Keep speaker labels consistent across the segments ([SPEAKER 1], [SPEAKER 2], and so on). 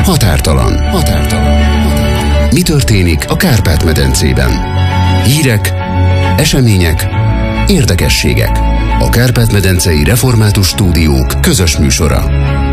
[SPEAKER 1] Határtalan. Mi történik a Kárpát-medencében? Hírek, események, érdekességek. A Kárpát-medencei Református Stúdiók közös műsora.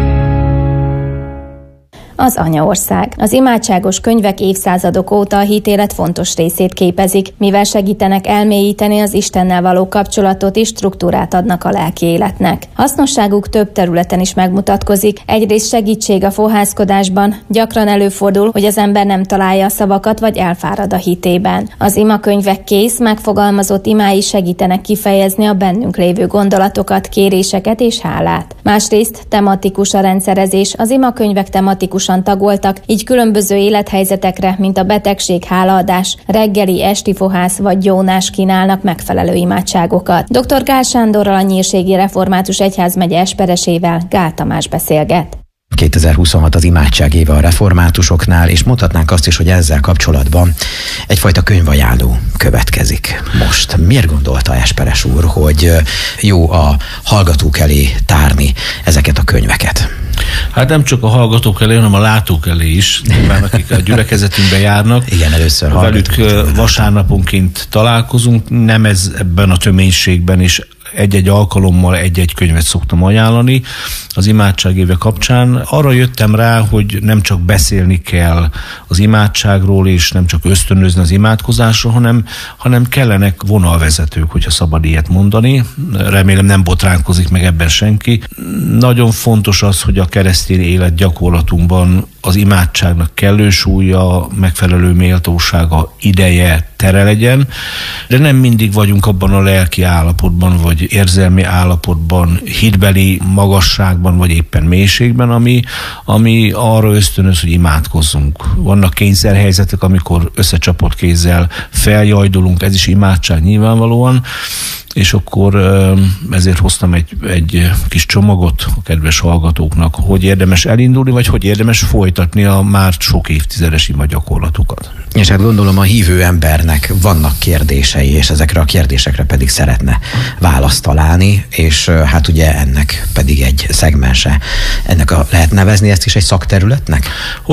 [SPEAKER 2] Az anyaország. Az imádságos könyvek évszázadok óta a hitélet fontos részét képezik, mivel segítenek elmélyíteni az Istennel való kapcsolatot és struktúrát adnak a lelki életnek. Hasznosságuk több területen is megmutatkozik, egyrészt segítség a fohászkodásban, gyakran előfordul, hogy az ember nem találja a szavakat vagy elfárad a hitében. Az imakönyvek kész, megfogalmazott imái segítenek kifejezni a bennünk lévő gondolatokat, kéréseket és hálát. Másrészt tematikus a rendszerezés, az imakönyvek tematikusan tagoltak, így különböző élethelyzetekre, mint a betegség, hálaadás, reggeli, esti fohász vagy gyónás kínálnak megfelelő imádságokat. Dr. Gál Sándorral, a Nyírségi Református Egyházmegye esperesével Gál Tamás beszélget.
[SPEAKER 3] 2026 az imádság éve a reformátusoknál, és mondhatnánk azt is, hogy ezzel kapcsolatban egyfajta könyvajánló következik most. Miért gondolta Esperes úr, hogy jó a hallgatók elé tárni ezeket a könyveket?
[SPEAKER 4] Hát nem csak a hallgatók elé, hanem a látók elé is, nyilván akik a gyülekezetünkben járnak.
[SPEAKER 3] Igen, először
[SPEAKER 4] velük vasárnaponként találkozunk, nem ez ebben a töménységben is. Egy-egy alkalommal egy-egy könyvet szoktam ajánlani az imádságéve kapcsán. Arra jöttem rá, hogy nem csak beszélni kell az imádságról, és nem csak ösztönözni az imádkozásról, hanem kellenek vonalvezetők, hogyha szabad ilyet mondani. Remélem nem botránkozik meg ebben senki. Nagyon fontos az, hogy a keresztény élet gyakorlatunkban az imádságnak kellő súlya, megfelelő méltósága, ideje, tere legyen, de nem mindig vagyunk abban a lelki állapotban, vagy érzelmi állapotban, hitbeli magasságban, vagy éppen mélységben, ami arra ösztönöz, hogy imádkozzunk. Vannak kényszerhelyzetek, amikor összecsapott kézzel feljajdulunk, ez is imádság nyilvánvalóan, és akkor ezért hoztam egy kis csomagot a kedves hallgatóknak, hogy érdemes elindulni, vagy hogy érdemes folytatni a már sok évtizedes ima gyakorlatukat.
[SPEAKER 3] És hát gondolom a hívő embernek vannak kérdései, és ezekre a kérdésekre pedig szeretne választ találni, és hát ugye ennek pedig egy szegmense. Lehet nevezni ezt is egy szakterületnek?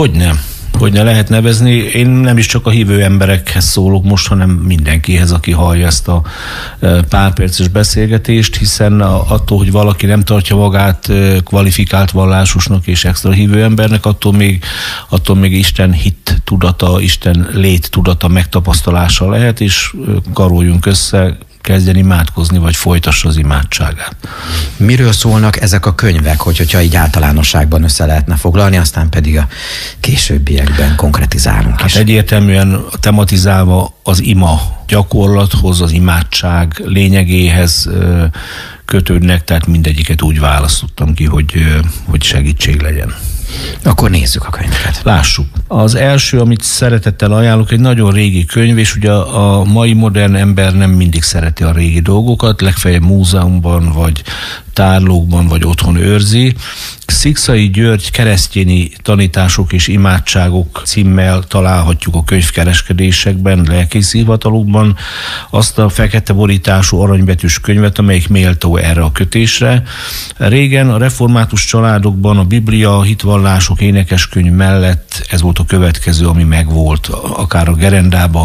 [SPEAKER 4] Hogy ne lehet nevezni. Én nem is csak a hívő emberekhez szólok most, hanem mindenkihez, aki hallja ezt a pár perces beszélgetést, hiszen attól, hogy valaki nem tartja magát kvalifikált vallásosnak és extra hívő embernek, attól még Isten hit tudata, Isten lét tudata megtapasztalása lehet, és karoljunk össze, kezdjen imádkozni, vagy folytassa az imádságát.
[SPEAKER 3] Miről szólnak ezek a könyvek, hogyha így általánosságban össze lehetne foglalni, aztán pedig a későbbiekben konkretizálunk is?
[SPEAKER 4] Hát egyértelműen tematizálva az ima gyakorlathoz, az imádság lényegéhez kötődnek, tehát mindegyiket úgy választottam ki, hogy segítség legyen.
[SPEAKER 3] Akkor nézzük a könyveket.
[SPEAKER 4] Lássuk. Az első, amit szeretettel ajánlok, egy nagyon régi könyv, és ugye a mai modern ember nem mindig szereti a régi dolgokat, legfeljebb múzeumban, vagy tárlókban, vagy otthon őrzi. Szikszai György keresztényi tanítások és imádságok címmel találhatjuk a könyvkereskedésekben, lelkészi hivatalokban azt a fekete borítású aranybetűs könyvet, amelyik méltó erre a kötésre. Régen a református családokban a Biblia, a hitvallások, énekeskönyv mellett ez volt a következő, ami megvolt, akár a gerendába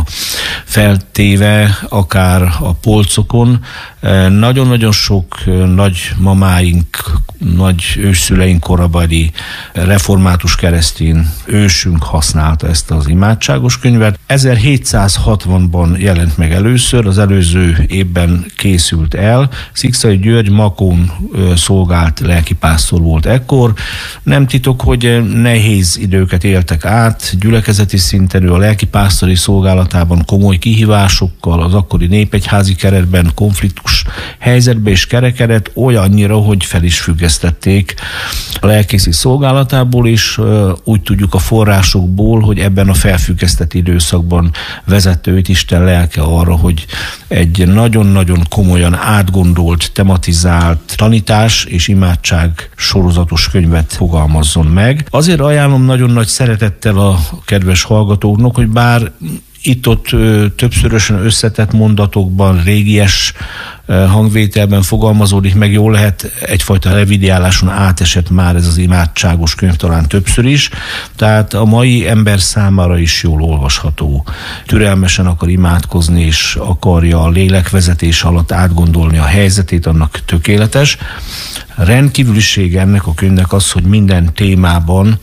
[SPEAKER 4] feltéve, akár a polcokon. Nagyon-nagyon sok nagymamáink, nagy ősszüleink korabeli református keresztény ősünk használta ezt az imádságos könyvet. 1760-ban jelent meg először, az előző évben készült el. Szikszai György Makón szolgált lelkipásztor volt ekkor. Nem titok, hogy nehéz időket éltek át, gyülekezeti szinten ő a lelkipásztori szolgálatában komoly kihívásokkal, az akkori népegyházi keretben konfliktus helyzetbe is kerekedett, olyannyira, hogy fel is függesztették a lelkészi szolgálatából, és úgy tudjuk a forrásokból, hogy ebben a felfüggesztett időszakban vezette őt Isten lelke arra, hogy egy nagyon-nagyon komolyan átgondolt, tematizált tanítás és imádság sorozatos könyvet fogalmazzon meg. Azért ajánlom nagyon nagy szeretettel a kedves hallgatóknak, hogy bár itt-ott többszörösen összetett mondatokban, régies hangvételben fogalmazódik meg, jól lehet egyfajta revidiáláson átesett már ez az imádságos könyv talán többször is, tehát a mai ember számára is jól olvasható. Türelmesen akar imádkozni, és akarja a lélekvezetés alatt átgondolni a helyzetét, annak tökéletes. Rendkívülisége ennek a könyvnek az, hogy minden témában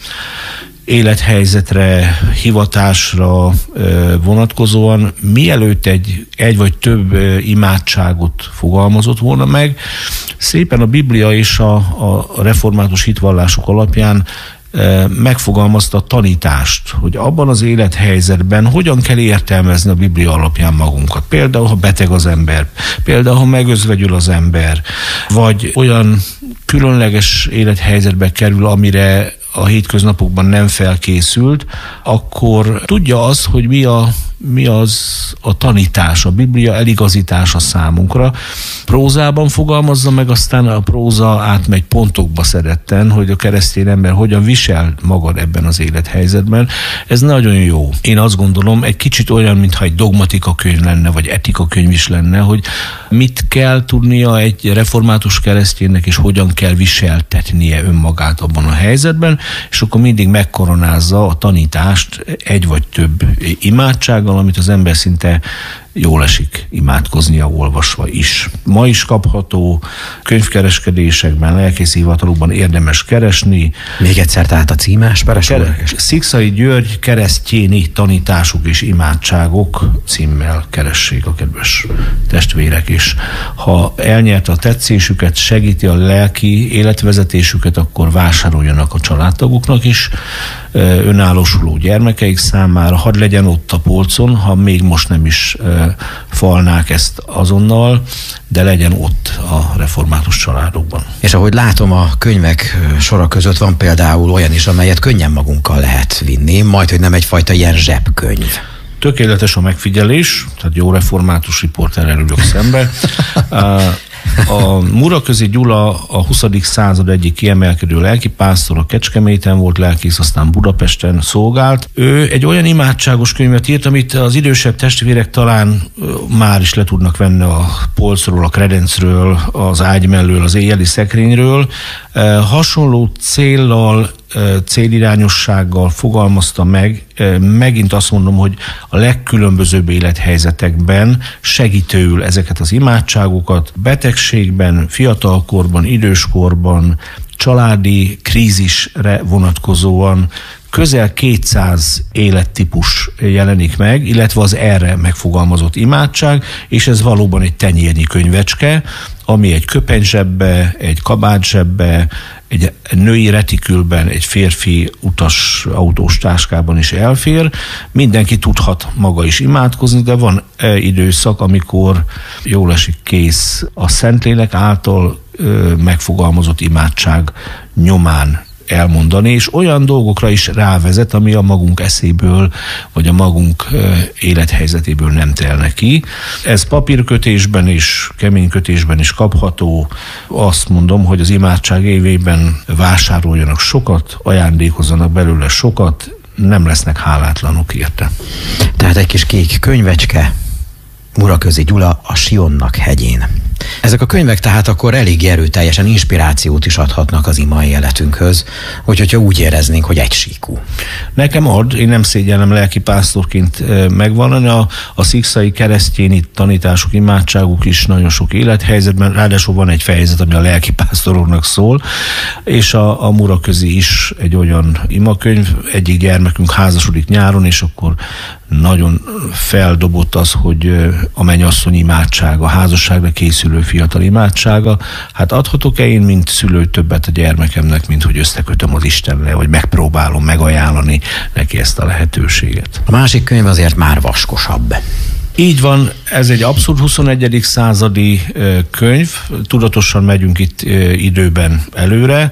[SPEAKER 4] élethelyzetre, hivatásra vonatkozóan mielőtt egy vagy több imádságot fogalmazott volna meg, szépen a Biblia és a református hitvallások alapján megfogalmazta a tanítást, hogy abban az élethelyzetben hogyan kell értelmezni a Biblia alapján magunkat. Például, ha beteg az ember, például, ha megözvegyül az ember, vagy olyan különleges élethelyzetbe kerül, amire a hétköznapokban nem felkészült, akkor tudja az, hogy mi az a tanítás, a Biblia eligazítása számunkra. Prózában fogalmazza meg, aztán a próza átmegy pontokba szeretten, hogy a keresztény ember hogyan visel magad ebben az élethelyzetben. Ez nagyon jó. Én azt gondolom, egy kicsit olyan, mintha egy dogmatika könyv lenne, vagy etika könyv is lenne, hogy mit kell tudnia egy református kereszténynek, és hogyan kell viseltetnie önmagát abban a helyzetben, és akkor mindig megkoronázza a tanítást egy vagy több imádsággal, amit az ember szinte jól esik imádkoznia olvasva is. Ma is kapható, könyvkereskedésekben, lelkészi hivatalokban érdemes keresni.
[SPEAKER 3] Még egyszer tehát a címe, Esperes úr?
[SPEAKER 4] Szikszai György keresztjéni tanítások és imádságok címmel keressék a kedves testvérek is. Ha elnyerte a tetszésüket, segíti a lelki életvezetésüket, akkor vásároljanak a családtagoknak is, önállósuló gyermekeik számára, hadd legyen ott a polcon, ha még most nem is falnák ezt azonnal, de legyen ott a református családokban.
[SPEAKER 3] És ahogy látom, a könyvek sora között van például olyan is, amelyet könnyen magunkkal lehet vinni, majd, hogy nem egyfajta ilyen zsebkönyv.
[SPEAKER 4] Tökéletes a megfigyelés, tehát jó református riporterrel ülök szembe. A Muraközi Gyula a 20. század egyik kiemelkedő lelkipásztora, Kecskeméten volt lelkész, aztán Budapesten szolgált. Ő egy olyan imádságos könyvet írt, amit az idősebb testvérek talán már is le tudnak venni a polcról, a kredencről, az ágy mellől, az éjjeli szekrényről. Hasonló céllal, célirányossággal fogalmazta meg, megint azt mondom, hogy a legkülönbözőbb élethelyzetekben segítőül ezeket az imádságokat, betegségben, fiatalkorban, időskorban, családi krízisre vonatkozóan közel 200 élettípus jelenik meg, illetve az erre megfogalmazott imádság, és ez valóban egy tenyérnyi könyvecske, ami egy köpenyzsebbe, egy kabátzsebbe, egy női retikülben, egy férfi utas autós táskában is elfér. Mindenki tudhat maga is imádkozni, de van időszak, amikor jól esik kész a Szentlélek által megfogalmazott imádság nyomán elmondani, és olyan dolgokra is rávezet, ami a magunk eszéből, vagy a magunk élethelyzetéből nem telne ki. Ez papírkötésben is, keménykötésben is kapható. Azt mondom, hogy az imádság évében vásároljanak sokat, ajándékozzanak belőle sokat, nem lesznek hálátlanok érte.
[SPEAKER 3] Tehát egy kis kék könyvecske, Muraközi Gyula, a Sionnak hegyén. Ezek a könyvek tehát akkor elég erőteljesen inspirációt is adhatnak az imai életünkhöz, hogyha úgy éreznénk, hogy egysíkú.
[SPEAKER 4] Nekem ad, én nem szégyellem lelkipásztorként megvallani, a szikszai keresztjéni tanítások, imádságuk is nagyon sok élethelyzetben, ráadásul van egy fejezet, ami a lelkipásztoroknak szól, és a Muraközi is egy olyan imakönyv, egyik gyermekünk házasodik nyáron, és akkor nagyon feldobott az, hogy a mennyasszony imádsága, a házasságra készülő fiatal imádsága. Hát adhatok-e én, mint szülő többet a gyermekemnek, mint hogy összekötöm az Istennel, vagy megpróbálom megajánlani neki ezt a lehetőséget.
[SPEAKER 3] A másik könyv azért már vaskosabb.
[SPEAKER 4] Így van, ez egy abszolút 21. századi könyv, tudatosan megyünk itt időben előre.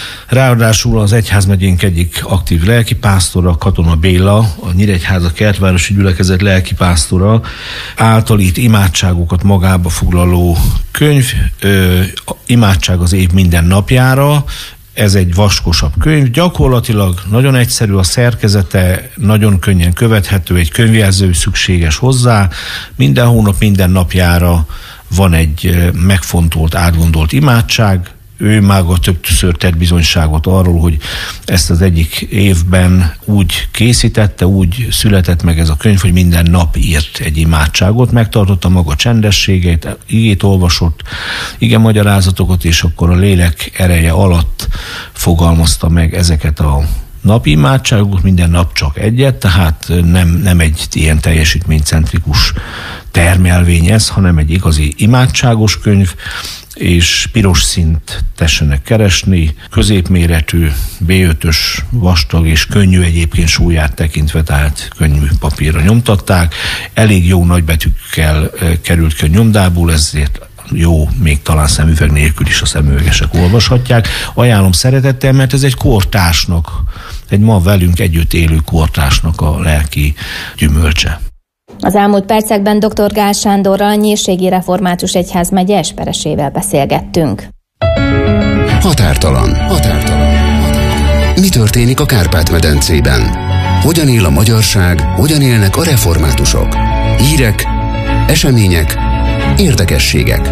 [SPEAKER 4] Ráadásul az egyházmegyénk egyik aktív lelkipásztora, Katona Béla, a Nyíregyháza kertvárosi gyülekezet lelkipásztora által itt imádságokat magába foglaló könyv, imádság az év minden napjára. Ez egy vaskosabb könyv, gyakorlatilag nagyon egyszerű a szerkezete, nagyon könnyen követhető, egy könyvjelző szükséges hozzá, minden hónap, minden napjára van egy megfontolt, átgondolt imádság. Ő maga többször tett bizonyságot arról, hogy ezt az egyik évben úgy készítette, úgy született meg ez a könyv, hogy minden nap írt egy imádságot, megtartotta maga csendességét, igét olvasott, ige magyarázatokat, és akkor a lélek ereje alatt fogalmazta meg ezeket a napi imádságokat, minden nap csak egyet, tehát nem egy ilyen teljesítménycentrikus termelvény ez, hanem egy igazi imádságos könyv, és piros színt tessenek keresni, középméretű, B5-ös, vastag és könnyű egyébként súlyát tekintve, tehát könnyű papírra nyomtatták. Elég jó nagybetűkkel került ki a nyomdából, ezért jó, még talán szemüveg nélkül is a szemüvegesek olvashatják. Ajánlom szeretettel, mert ez egy kortársnak, egy ma velünk együtt élő kortársnak a lelki gyümölcse.
[SPEAKER 2] Az elmúlt percekben dr. Gál Sándorral, a Nyírségi Református Egyházmegye esperesével beszélgettünk.
[SPEAKER 1] Határtalan. Mi történik a Kárpát-medencében? Hogyan él a magyarság, hogyan élnek a reformátusok? Hírek, események, érdekességek.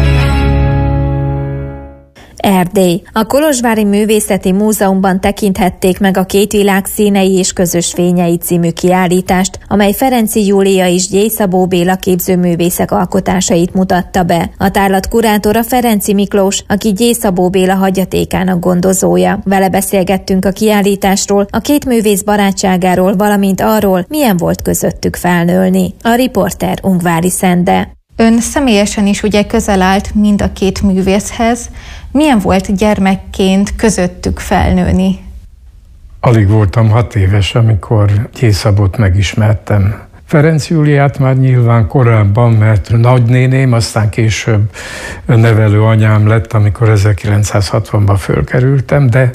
[SPEAKER 2] Erdély. A Kolozsvári Művészeti Múzeumban tekinthették meg a Két világ színei és közös fényei című kiállítást, amely Ferenczy Júlia és Gyély Szabó Béla képzőművészek alkotásait mutatta be. A tárlat kurátora Ferenczy Miklós, aki Gyély Szabó Béla hagyatékának gondozója. Vele beszélgettünk a kiállításról, a két művész barátságáról, valamint arról, milyen volt közöttük felnőni. A riporter Ungvári Szende.
[SPEAKER 5] Ön személyesen is ugye közel állt mind a két művészhez. Milyen volt gyermekként közöttük felnőni?
[SPEAKER 6] Alig voltam 6 éves, amikor Gyély Szabót megismertem. Ferenczy Júliát már nyilván korábban, mert nagynéném, aztán később nevelő anyám lett, amikor 1960-ban fölkerültem, de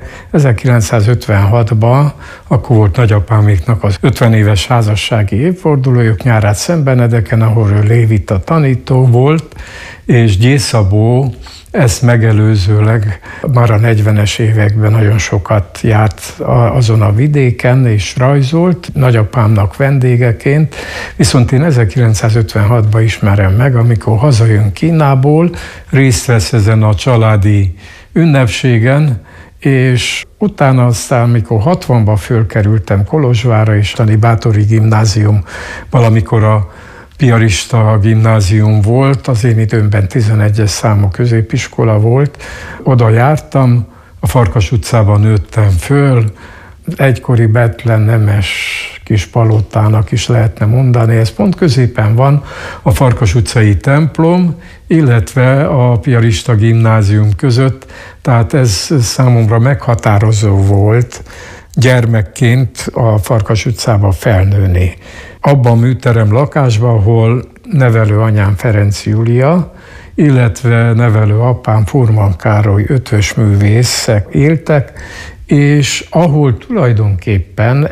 [SPEAKER 6] 1956-ban, akkor volt nagyapáméknak az 50 éves házassági évfordulójuk nyárát Szentbenedeken, ahol ő lévita tanító volt, és Gyély Szabó ezt megelőzőleg már a 40-es években nagyon sokat járt azon a vidéken és rajzolt, nagyapámnak vendégeként, viszont én 1956-ban ismerem meg, amikor hazajön Kínából, részt vesz ezen a családi ünnepségen, és utána aztán, amikor 60-ban fölkerültem Kolozsvárra, és a Bátori Gimnázium valamikor a piarista gimnázium volt, az én időmben 11-es számú középiskola volt. Oda jártam, a Farkas utcában nőttem föl, egykori betlenemes kis palotának is lehetne mondani. Ez pont középen van a Farkas utcai templom, illetve a piarista gimnázium között, tehát ez számomra meghatározó volt gyermekként a Farkas utcába felnőni. Abban a műterem lakásban, ahol nevelő anyám Ferenczy Júlia, illetve nevelő apám Furman Károly ötvös művészek éltek, és ahol tulajdonképpen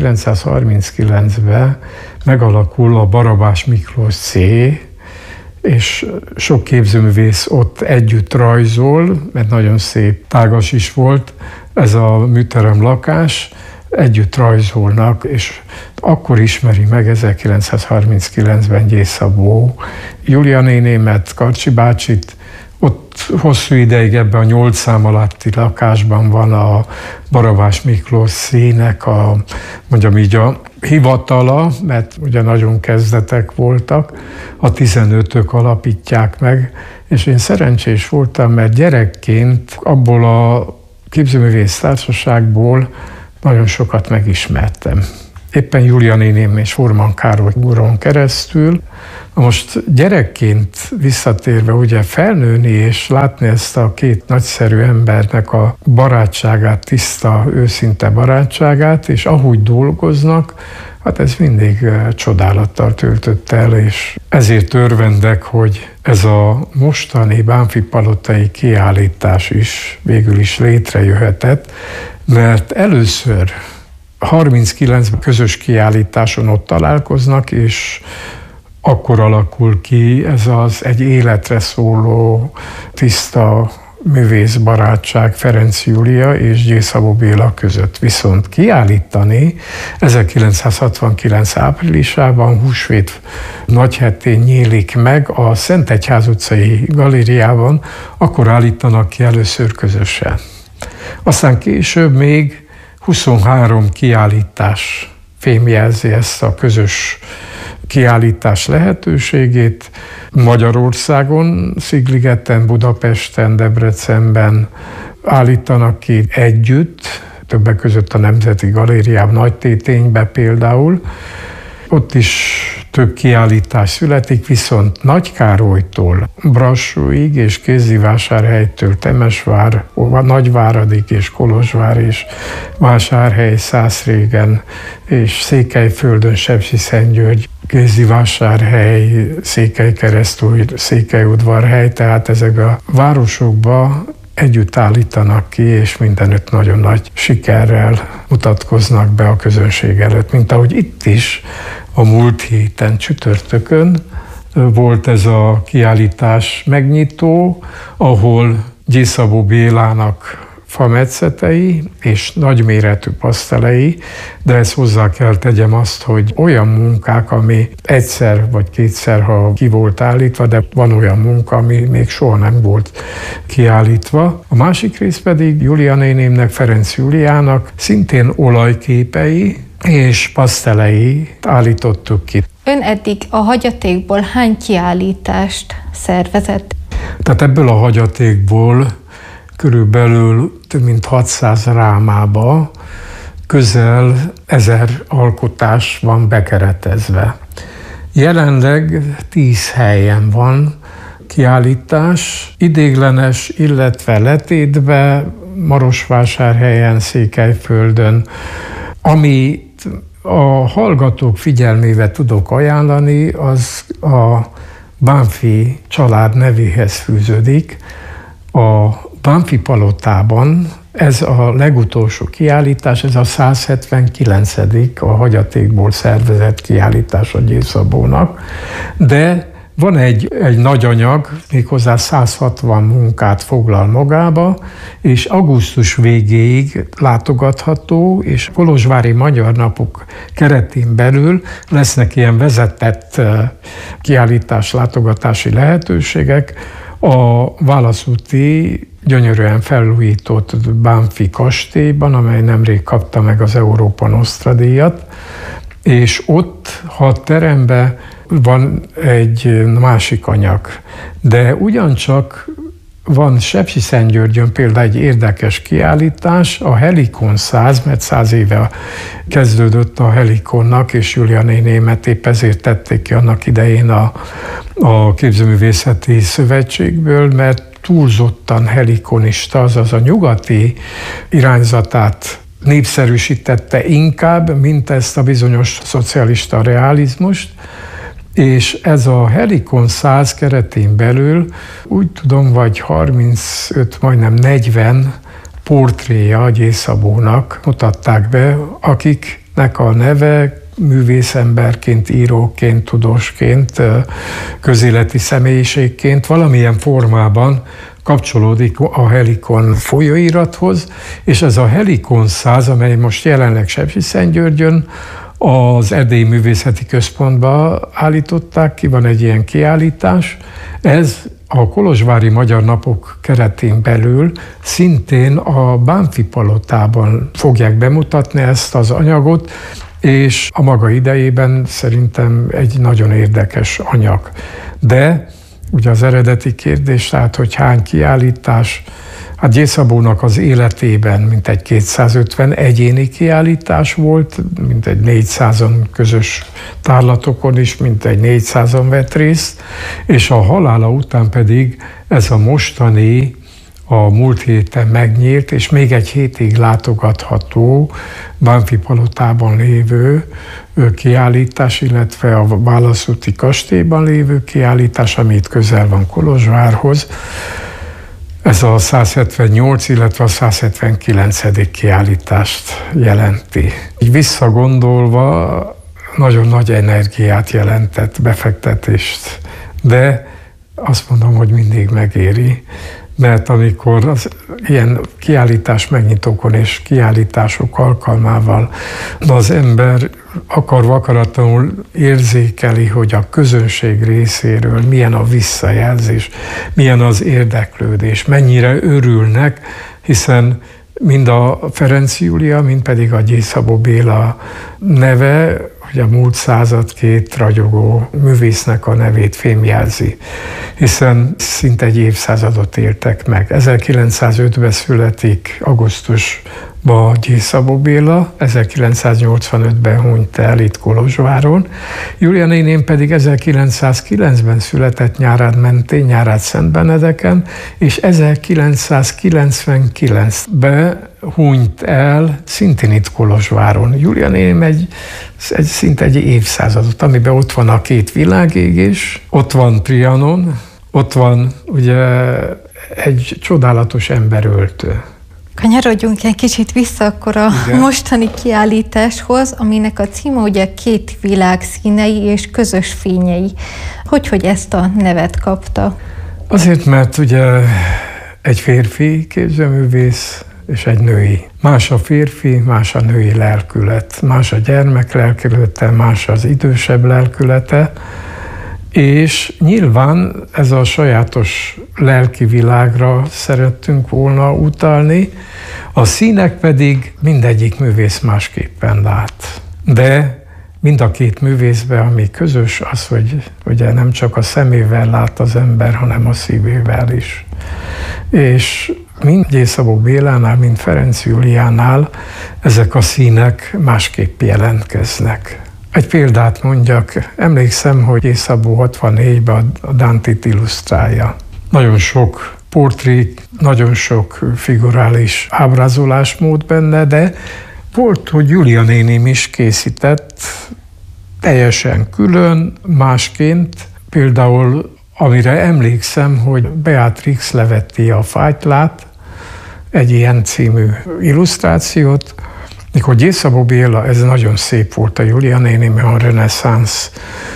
[SPEAKER 6] 1939-ben megalakul a Barabás Miklós C, és sok képzőművész ott együtt rajzol, mert nagyon szép, tágas is volt ez a műterem lakás, együtt rajzolnak, és akkor ismeri meg 1939-ben Gyély Szabó Júlia nénémet, Karcsi bácsit. Ott hosszú ideig ebben a 8 szám alatti lakásban van a Barabás Miklós színek mondjam így a hivatala, mert ugye nagyon kezdetek voltak, a 15-ök alapítják meg, és én szerencsés voltam, mert gyerekként abból a képzőművész társaságból nagyon sokat megismertem. Éppen Júlia néném és Furman Károly úron keresztül. Most gyerekként visszatérve ugye felnőni és látni ezt a két nagyszerű embernek a barátságát, tiszta, őszinte barátságát, és ahogy dolgoznak, hát ez mindig csodálattal töltött el, és ezért örvendek, hogy ez a mostani Bánffy-palotai kiállítás is végül is létrejöhetett, mert először 39 közös kiállításon ott találkoznak, és akkor alakul ki ez az egy életre szóló, tiszta művészbarátság Ferenc Júlia és G. Szabó Béla között. Viszont kiállítani 1969 áprilisában húsvét nagyhetén nyílik meg a Szentegyház utcai galériában, akkor állítanak ki először közösen. Aztán később még 23 kiállítás fémjelzi ezt a közös kiállítás lehetőségét. Magyarországon, Szigligeten, Budapesten, Debrecenben állítanak ki együtt, többek között a Nemzeti Galériában, Nagytétényben például. Ott is több kiállítás születik, viszont Nagykárolytól Brassóig és Kézdivásárhelytől Temesvár, Nagyváradig és Kolozsvár és Vásárhely, Szászrégen és Székelyföldön, Sepsiszentgyörgy, Kézdivásárhely, Székelykeresztúj, Székelyudvarhely, tehát ezek a városokban együtt állítanak ki, és mindenütt nagyon nagy sikerrel mutatkoznak be a közönség előtt. Mint ahogy itt is a múlt héten csütörtökön volt ez a kiállítás megnyitó, ahol G. Szabó Bélának fametszetei és nagyméretű pasztelei, de ezt hozzá kell tegyem azt, hogy olyan munkák, ami egyszer vagy kétszer, ha ki volt állítva, de van olyan munka, ami még soha nem volt kiállítva. A másik rész pedig Júlia nénémnek, Ferenc Júliának szintén olajképei és pasztelei állítottuk ki.
[SPEAKER 5] Ön eddig a hagyatékból hány kiállítást szervezett?
[SPEAKER 6] Tehát ebből a hagyatékból körülbelül több mint 600 rámába közel 1000 alkotás van bekeretezve. Jelenleg 10 helyen van kiállítás, idéglenes, illetve letétbe, Marosvásárhelyen, Székelyföldön. Amit a hallgatók figyelmébe tudok ajánlani, az a Bánffy család nevéhez fűződik. A Bánffy palotában ez a legutolsó kiállítás, ez a 179. a hagyatékból szervezett kiállítás a G. Szabónak, de van egy nagy anyag, méghozzá 160 munkát foglal magába, és augusztus végéig látogatható, és Kolozsvári Magyar Napok keretén belül lesznek ilyen vezetett kiállítás látogatási lehetőségek. A válaszúti gyönyörűen felújított Bánffy kastélyban, amely nemrég kapta meg az Európa Nostra díjat, és ott 6 teremben van egy másik anyag. De ugyancsak van Sepsiszentgyörgyön például egy érdekes kiállítás, a Helikon 100, mert 100 éve kezdődött a Helikonnak, és Júlia nénémet épp ezért tették ki annak idején a Képzőművészeti Szövetségből, mert túlzottan helikonista, azaz a nyugati irányzatát népszerűsítette inkább, mint ezt a bizonyos szocialista realizmust, és ez a Helikon 100 keretén belül úgy tudom, vagy 35, majdnem 40 portréja G. Szabónak mutatták be, akiknek a neve művészemberként, íróként, tudósként, közéleti személyiségként valamilyen formában kapcsolódik a Helikon folyóirathoz, és ez a Helikon 100, amely most jelenleg Sepsiszentgyörgyön az Erdélyi Művészeti Központba állították ki, van egy ilyen kiállítás. Ez a Kolozsvári Magyar Napok keretén belül szintén a Bánffy palotában fogják bemutatni ezt az anyagot, és a maga idejében szerintem egy nagyon érdekes anyag. De ugye az eredeti kérdés, tehát hogy hány kiállítás, hát G. Szabónak az életében mintegy 250 egyéni kiállítás volt, mintegy 400-an közös tárlatokon is, mintegy 400-an vett részt, és a halála után pedig ez a mostani, a múlt héten megnyílt, és még egy hétig látogatható Bánffy palotában lévő kiállítás, illetve a Válaszúti kastélyban lévő kiállítás, ami itt közel van Kolozsvárhoz. Ez a 178, illetve a 179. kiállítást jelenti. Így visszagondolva nagyon nagy energiát jelentett, befektetést, de azt mondom, hogy mindig megéri, mert amikor az ilyen kiállítás megnyitókon és kiállítások alkalmával az ember akarva akaratlanul érzékeli, hogy a közönség részéről milyen a visszajelzés, milyen az érdeklődés, mennyire örülnek, hiszen mind a Ferenc Júlia, mind pedig a Gyészabó Béla neve, hogy a múlt század két ragyogó művésznek a nevét fémjelzi, hiszen szinte egy évszázadot éltek meg. 1905-ben születik augusztusban Gyészabó Béla, 1985-ben hunyt el itt Kolozsváron. Júlia néném pedig 1909-ben született Nyárád-mentén, Nyárád-Szentbenedeken, és 1999-ben hunyt el szintén itt Kolozsváron. Júlia néném szinte egy évszázadot, amiben ott van a két világégés, ott van Trianon, ott van ugye egy csodálatos emberöltő.
[SPEAKER 5] Kanyarodjunk egy kicsit vissza akkor a mostani kiállításhoz, aminek a címe ugye Két világ színei és közös fényei. Hogy ezt a nevet kapta?
[SPEAKER 6] Azért, mert ugye egy férfi képzőművész és egy női. Más a férfi, más a női lelkület, más a gyermek lelkülete, más az idősebb lelkülete, és nyilván ez a sajátos lelki világra szerettünk volna utalni, a színek pedig mindegyik művész másképpen lát. De mind a két művészben, ami közös, az, hogy ugye nem csak a szemével lát az ember, hanem a szívével is. És mind Gyészabó Bélánál, mind Ferenc Júliánál ezek a színek másképp jelentkeznek. Egy példát mondjak, emlékszem, hogy Gyészabó 64-ben a Dantit illusztrálja. Nagyon sok portré, nagyon sok figurális ábrázolásmód benne, de volt, hogy Júlia néném is készített teljesen külön, másként. Például, amire emlékszem, hogy Beatrix leveti a fájtlát, egy ilyen című illusztrációt, mikor Gyészabó Béla, ez nagyon szép volt a Júlia néném, a reneszánsz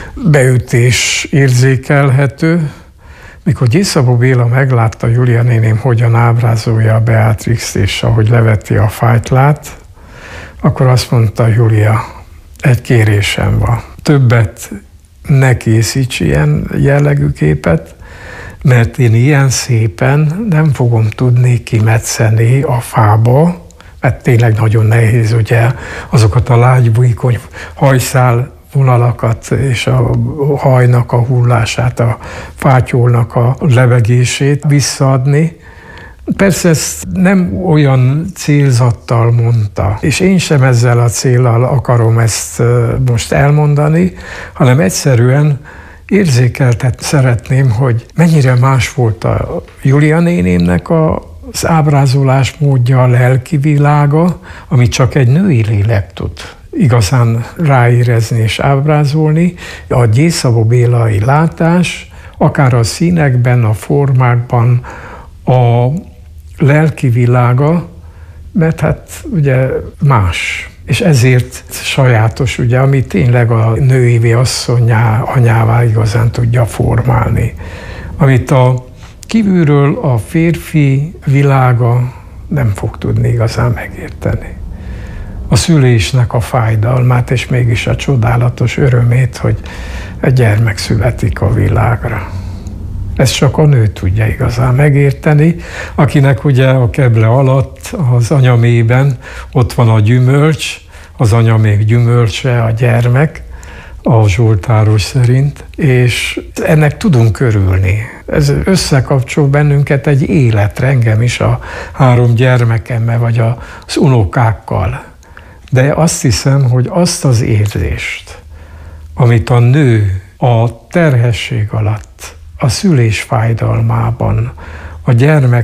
[SPEAKER 6] beütés érzékelhető. Mikor Gyészabó Béla meglátta Júlia néném, hogyan ábrázolja a Beatrix, és ahogy leveti a fájtlát, akkor azt mondta Júlia, egy kérésem van. Többet ne készíts ilyen jellegű képet, mert én ilyen szépen nem fogom tudni kimetszeni a fába, mert tényleg nagyon nehéz ugye azokat a lágybújkony hajszál vonalakat és a hajnak a hullását, a fátyolnak a levegését visszaadni. Persze ezt nem olyan célzattal mondta, és én sem ezzel a céllal akarom ezt most elmondani, hanem egyszerűen érzékeltet szeretném, hogy mennyire más volt a Júlia nénémnek az ábrázolás módja, a lelki világa, amit csak egy női lélek tud igazán ráérezni és ábrázolni. A Gyészabó Bélai látás, akár a színekben, a formákban, a lelki világa, mert hát ugye más. És ezért sajátos, ugye, ami tényleg a nőivé asszonnyá, anyává igazán tudja formálni. Amit a kívülről a férfi világa nem fog tudni igazán megérteni. A szülésnek a fájdalmát, és mégis a csodálatos örömét, hogy egy gyermek születik a világra. Ezt csak a nő tudja igazán megérteni, akinek ugye a keble alatt, az anyaméhben ott van a gyümölcs, az anyaméh gyümölcse, a gyermek, a zsoltáros szerint, és ennek tudunk örülni. Ez összekapcsol bennünket egy életre, engem is a 3 gyermekemmel, vagy az unokákkal. De azt hiszem, hogy azt az érzést, amit a nő a terhesség alatt, a szülés fájdalmában, a gyermek